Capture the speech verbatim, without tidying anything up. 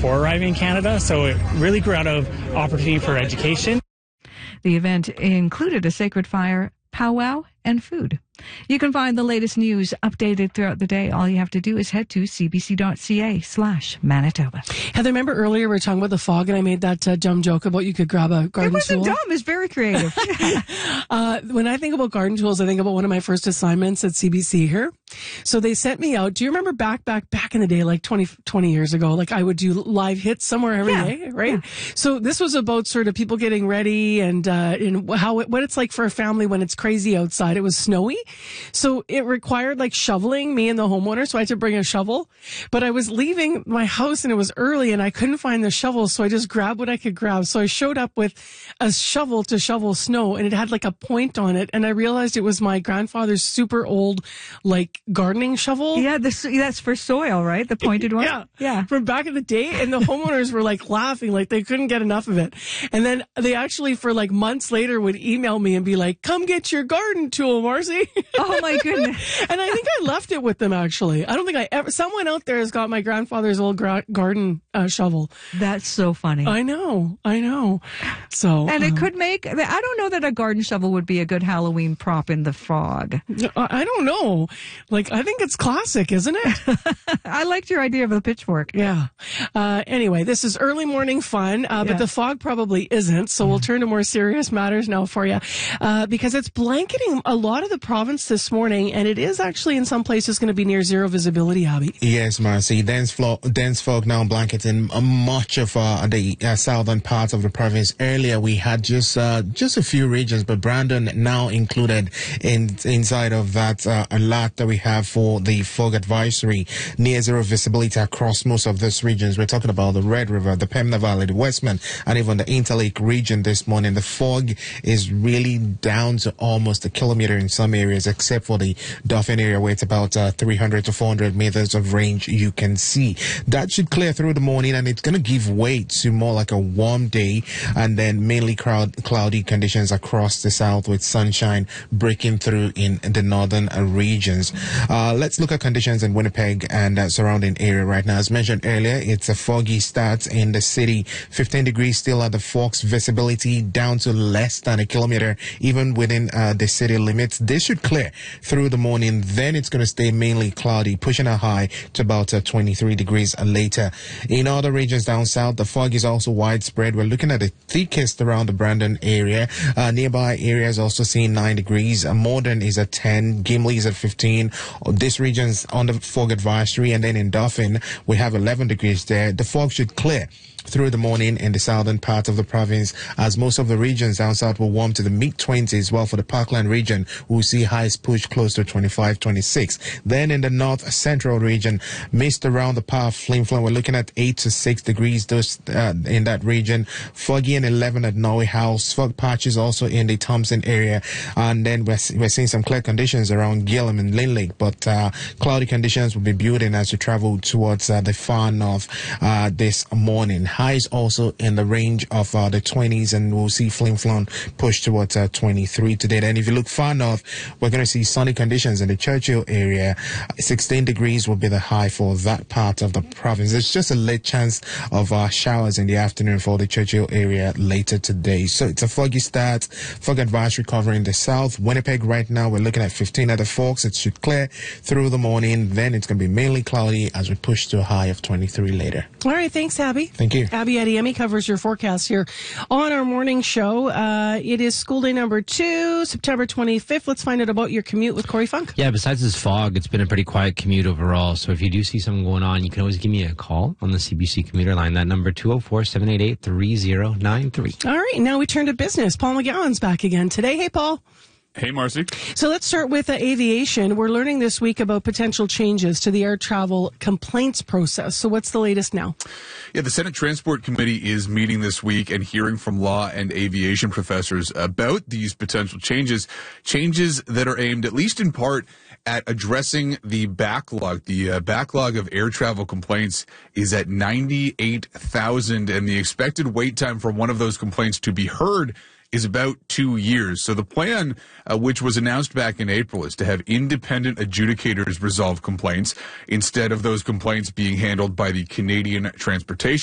before arriving in Canada, so it really grew out of opportunity for education. The event included a sacred fire, powwow, and food. You can find the latest news updated throughout the day. All you have to do is head to cbc.ca slash Manitoba. Heather, remember earlier we were talking about the fog and I made that uh, dumb joke about you could grab a garden tool? It wasn't tool? dumb. It's very creative. uh, when I think about garden tools, I think about one of my first assignments at C B C here. So they sent me out. Do you remember back, back, back in the day, like twenty, twenty years ago, like I would do live hits somewhere every yeah. day, right? Yeah. So this was about sort of people getting ready and, uh, in how it, what it's like for a family when it's crazy outside. It was snowy. So it required like shoveling, me and the homeowner. So I had to bring a shovel, but I was leaving my house and it was early and I couldn't find the shovel. So I just grabbed what I could grab. So I showed up with a shovel to shovel snow and it had like a point on it. And I realized it was my grandfather's super old, like gardening shovel. Yeah. This, that's for soil, right? The pointed one. Yeah. Yeah. From back in the day. And the homeowners were like laughing, like they couldn't get enough of it. And then they actually for like months later would email me and be like, come get your garden tool, Marcy. Oh my goodness. And I think I left it with them, actually. I don't think I ever... Someone out there has got my grandfather's old gra- garden uh, shovel. That's so funny. I know. I know. So... And it um, could make... I don't know that a garden shovel would be a good Halloween prop in the fog. I, I don't know. Like, I think it's classic, isn't it? I liked your idea of the pitchfork. Yeah. Uh, anyway, this is early morning fun, uh, but yeah. the fog probably isn't. So we'll turn to more serious matters now for you, uh, because it's blanketing a lot of the province this morning, and it is actually in some places going to be near zero visibility, Abby. Yes, Marcy. Dense, flo- dense fog now blanketing uh, much of uh, the uh, southern parts of the province. Earlier, we had just uh, just a few regions, but Brandon now included in inside of that uh, alert that we have for the fog advisory. Near zero visibility across most of these regions. We're talking about the Red River, the Pembina Valley, the Westman, and even the Interlake region this morning. The fog is really down to almost a kilometer in some areas, except for the Dauphin area where it's about uh, three hundred to four hundred meters of range you can see. That should clear through the morning, and it's going to give way to more like a warm day, and then mainly crowd, cloudy conditions across the south with sunshine breaking through in the northern uh, regions. Uh, let's look at conditions in Winnipeg and uh, surrounding area right now. As mentioned earlier, it's a foggy start in the city. fifteen degrees still at the Forks, visibility down to less than a kilometer, even within uh, the city limits. This should clear through the morning. Then it's going to stay mainly cloudy, pushing a high to about uh, twenty-three degrees later. In other regions down south, the fog is also widespread. We're looking at the thickest around the Brandon area. Uh, nearby areas also seeing nine degrees. Uh, Morden is at ten. Gimli is at fifteen. This region's under fog advisory. And then in Dauphin, we have eleven degrees there. The fog should clear through the morning in the southern part of the province, as most of the regions down south will warm to the mid twenties, while for the Parkland region, we'll see highs push close to twenty-five, twenty-six. Then in the north central region, mist around the Power Flin Flon, we're looking at eight to six degrees those, uh, in that region. Foggy and eleven at Norway House. Fog patches also in the Thompson area. And then we're, we're seeing some clear conditions around Gillam and Lynn Lake, but uh, cloudy conditions will be building as you travel towards uh, the far north uh, this morning. Highs also in the range of uh, the twenties, and we'll see Flin Flon push towards uh, twenty-three today. Then if you look far north, we're going to see sunny conditions in the Churchill area. sixteen degrees will be the high for that part of the province. There's just a late chance of uh, showers in the afternoon for the Churchill area later today. So it's a foggy start. Fog advisory covering the south. Winnipeg right now, we're looking at fifteen at the Forks. It should clear through the morning. Then it's going to be mainly cloudy as we push to a high of twenty-three later. All right. Thanks, Abby. Thank you. Abby Adiemi covers your forecast here on our morning show. Uh, it is school day number two, September twenty-fifth. Let's find out about your commute with Corey Funk. Yeah, besides this fog, it's been a pretty quiet commute overall. So if you do see something going on, you can always give me a call on the C B C commuter line. That number, two oh four, seven eight eight, three oh nine three. All right, now we turn to business. Paul McGowan's back again today. Hey, Paul. Hey, Marcy. So let's start with uh, aviation. We're learning this week about potential changes to the air travel complaints process. So what's the latest now? Yeah, the Senate Transport Committee is meeting this week and hearing from law and aviation professors about these potential changes, changes that are aimed, at least in part, at addressing the backlog. The uh, backlog of air travel complaints is at ninety-eight thousand, and the expected wait time for one of those complaints to be heard is about two years. So the plan, uh, which was announced back in April, is to have independent adjudicators resolve complaints instead of those complaints being handled by the Canadian Transportation